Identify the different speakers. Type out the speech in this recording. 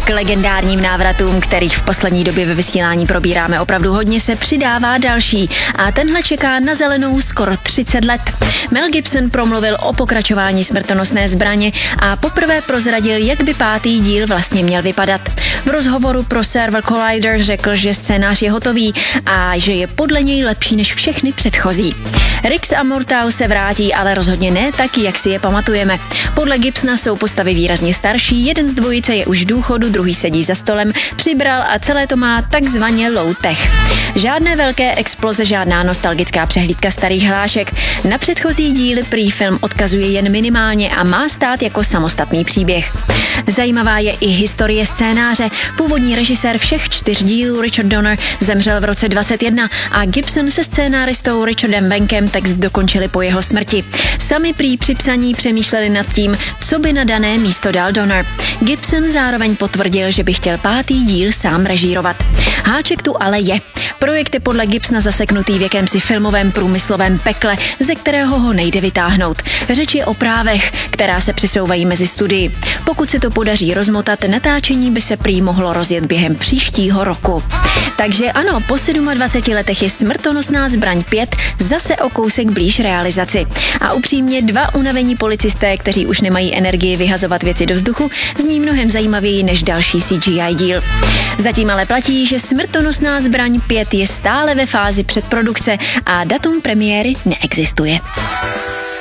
Speaker 1: K legendárním návratům, kterých v poslední době ve vysílání probíráme opravdu hodně, se přidává další a tenhle čeká na zelenou skoro 30 let. Mel Gibson promluvil o pokračování Smrtonosné zbraně a poprvé prozradil, jak by 5. díl vlastně měl vypadat. V rozhovoru pro server Collider řekl, že scénář je hotový a že je podle něj lepší než všechny předchozí. Rix a Murtaugh se vrátí, ale rozhodně ne tak, jak si je pamatujeme. Podle Gibsona jsou postavy výrazně starší, jeden z dvojice je už v důchodu, druhý sedí za stolem, přibral a celé to má takzvaně low tech. Žádné velké exploze, žádná nostalgická přehlídka starých hlášek. Na předchozí díly prý film odkazuje jen minimálně a má stát jako samostatný příběh. Zajímavá je i historie scénáře. Původní režisér všech 4 dílů Richard Donner zemřel v roce 2021 a Gibson se scénáristou Richardem Bankem text dokončili po jeho smrti. Sami prý při psaní přemýšleli nad tím, co by na dané místo dal Donner. Gibson zároveň potvrdil, že by chtěl 5. díl sám režírovat. Háček tu ale je. Projekt je podle Gibsona zaseknutý v jakémsi filmovém průmyslovém pekle, ze kterého ho nejde vytáhnout. Řeč je o právech, která se přesouvají mezi studii. Pokud se to podaří rozmotat, natáčení by se prý mohlo rozjet během příštího roku. Takže ano, po 27 letech je Smrtonosná zbraň 5 zase o kousek blíž realizaci. A upřímně 2 unavení policisté, kteří už nemají energii vyhazovat věci do vzduchu, zní mnohem zajímavěji než další CGI díl. Zatím ale platí, že Smrtonosná zbraň 5 je stále ve fázi předprodukce a datum premiéry neexistuje.